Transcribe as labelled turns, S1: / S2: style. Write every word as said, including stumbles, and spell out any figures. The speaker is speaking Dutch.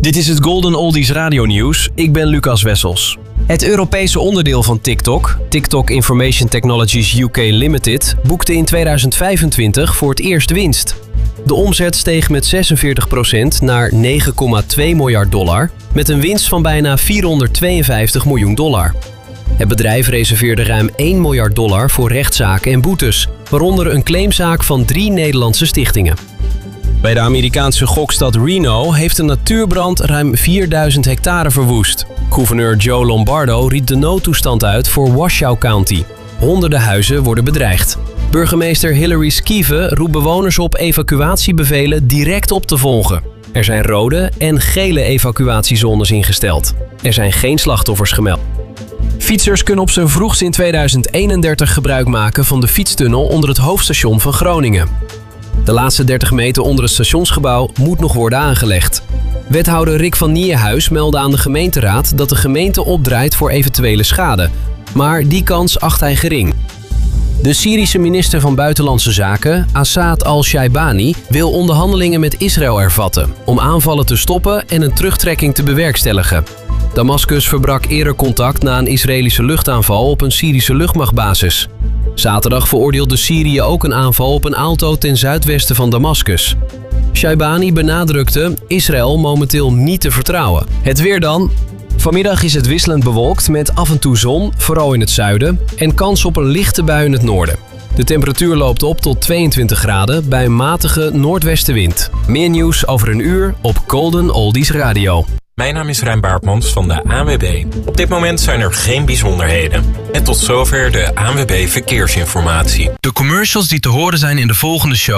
S1: Dit is het Golden Oldies Radio Nieuws. Ik ben Lucas Wessels. Het Europese onderdeel van TikTok, TikTok Information Technologies U K Limited, boekte in tweeduizend vijfentwintig voor het eerst winst. De omzet steeg met zesenveertig procent naar negen komma twee miljard dollar, met een winst van bijna vierhonderdtweeënvijftig miljoen dollar. Het bedrijf reserveerde ruim één miljard dollar voor rechtszaken en boetes, waaronder een claimzaak van drie Nederlandse stichtingen. Bij de Amerikaanse gokstad Reno heeft een natuurbrand ruim vierduizend hectare verwoest. Gouverneur Joe Lombardo riep de noodtoestand uit voor Washoe County. Honderden huizen worden bedreigd. Burgemeester Hillary Skive roept bewoners op evacuatiebevelen direct op te volgen. Er zijn rode en gele evacuatiezones ingesteld. Er zijn geen slachtoffers gemeld. Fietsers kunnen op zijn vroegst in tweeduizend eenendertig gebruik maken van de fietstunnel onder het hoofdstation van Groningen. De laatste dertig meter onder het stationsgebouw moet nog worden aangelegd. Wethouder Rick van Niehuis meldde aan de gemeenteraad dat de gemeente opdraait voor eventuele schade. Maar die kans acht hij gering. De Syrische minister van Buitenlandse Zaken, Assad al-Shaibani, wil onderhandelingen met Israël hervatten om aanvallen te stoppen en een terugtrekking te bewerkstelligen. Damascus verbrak eerder contact na een Israëlische luchtaanval op een Syrische luchtmachtbasis. Zaterdag veroordeelde Syrië ook een aanval op een auto ten zuidwesten van Damascus. Shaibani benadrukte Israël momenteel niet te vertrouwen. Het weer dan. Vanmiddag is het wisselend bewolkt met af en toe zon, vooral in het zuiden, en kans op een lichte bui in het noorden. De temperatuur loopt op tot tweeëntwintig graden bij een matige noordwestenwind. Meer nieuws over een uur op Golden Oldies Radio.
S2: Mijn naam is Rijn Baartmans van de A N W B. Op dit moment zijn er geen bijzonderheden. En tot zover de A N W B Verkeersinformatie.
S1: De commercials die te horen zijn in de volgende show